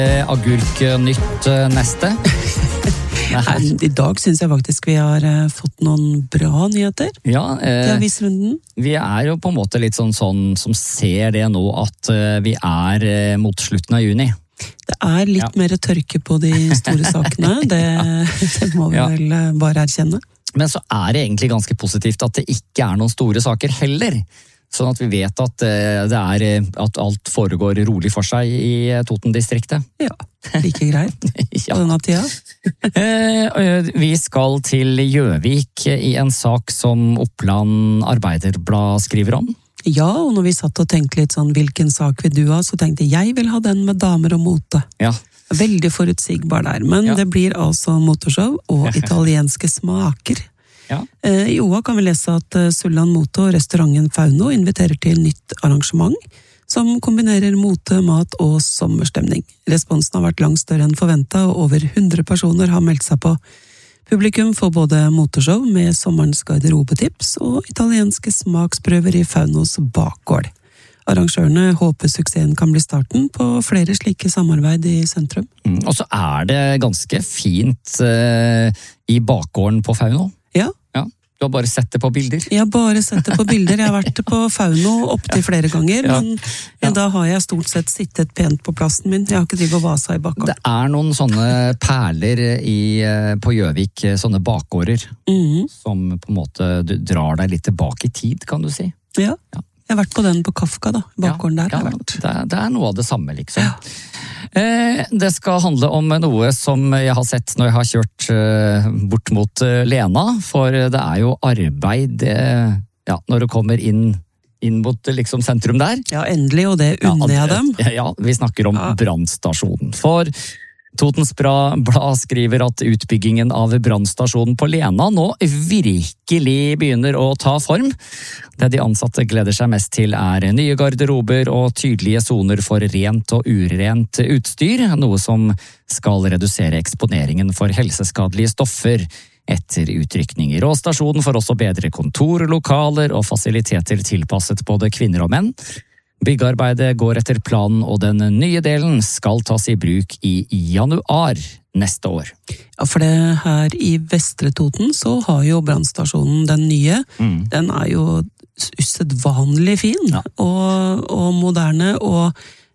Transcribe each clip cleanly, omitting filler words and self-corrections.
Agurknytt neste. I dag synes jeg faktisk vi har fått noen bra nyheter Ja, til avisrunden. vi jo på en måte litt sånn som ser det nå at vi mot slutten av juni. Det litt mer tørke på de store sakene, det må vi vel bare erkjenne. Men så det egentlig ganske positivt at det ikke noen store saker heller. Sånn at vi vet at at alt foregår rolig for seg i Toten-distriktet. Ja, like greit på denne tida. Vi skal til Gjøvik i en sak som Oppland Arbeiderblad skriver om. Ja, og når vi satt og tenkte litt sånn, hvilken sak vil du ha, så tenkte jeg vil ha den med damer og mote. Ja. Veldig forutsigbar der, men det blir altså motorshow og italienske smaker. Ja. I OA kan vi lese at Sulland Mote og restauranten Fauno inviterer til nytt arrangement som kombinerer mote, mat og sommerstemning. Responsen har vært langt større enn forventet, og over 100 personer har meldt seg på. Publikum får både motorshow med sommerens garderobetips og italienske smaksprøver i Faunos bakgård. Arrangørene håper suksessen kan bli starten på flere slike samarbeid i sentrum. Og så det ganske fint i bakgården på Fauno. Ja. Du har bare sett det på bilder? Jeg har bare sett det på bilder. Jeg har vært på Fauno opptil flere ganger, men da har jeg stort sett sittet pent på plassen min. Jeg har ikke drivet og vasa i bakgården. Det noen sånne perler på Gjøvik, sånne bakgårder, som på en måte drar deg litt tilbake i tid, kan du si. Ja. Jeg har vært på den på Kafka da, bakgården der har jeg vært. Det noe av det samme, liksom. Ja. Det skal handle om noe som jeg har sett når jeg har kjørt bort mot Lena, for det jo arbeid når du kommer inn mot liksom sentrum der. Ja, endelig, og det unner jeg dem. Ja, vi snakker om brannstasjonen. For Totens Blad skriver at utbyggingen av brannstasjonen på Lena nå virkelig begynner å ta form. Det de ansatte gleder seg mest til nye garderober og tydelige zoner for rent og urent utstyr, noe som skal redusere eksponeringen for helseskadelige stoffer etter utrykninger. Og stasjonen får også bedre kontorlokaler og fasiliteter tilpasset både kvinner og menn. Byggearbeidet går etter planen, og den nye delen skal tas i bruk i januar neste år. Ja, for det her i Vestre Toten så har jo brannstasjonen den nye. Den jo usedvanlig fin og moderne og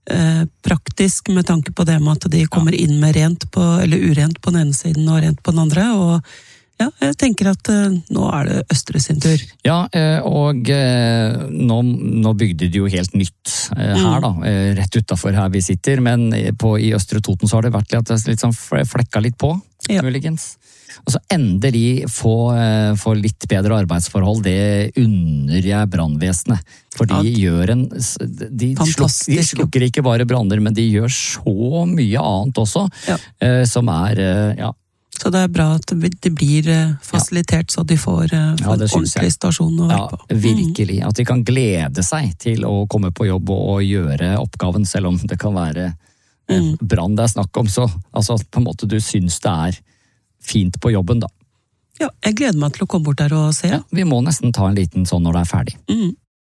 praktisk med tanke på det med at de kommer inn med rent eller urent på den ene siden og rent på den andre, og ja, jeg tenker at nå det Østre sin tur. Ja, og nå bygde de jo helt nytt her da, rett utenfor her vi sitter, men i Østre Toten så har det vært litt sånn flekka litt på, muligens. Og så endelig få litt bedre arbeidsforhold, det unner jeg brannvesenet. For de gjør de slukker ikke bare branner, men de gjør så mye annet også, som Så det bra at det blir fasilitert så de får en ordentlig stasjon å være på. Ja, virkelig. At de kan glede seg til å komme på jobb og gjøre oppgaven, selv om det kan være brann det snakk om. Så altså, på en måte du syns det fint på jobben da. Ja, jeg gleder meg til å komme bort der og se. Ja, vi må nesten ta en liten sånn når det ferdig.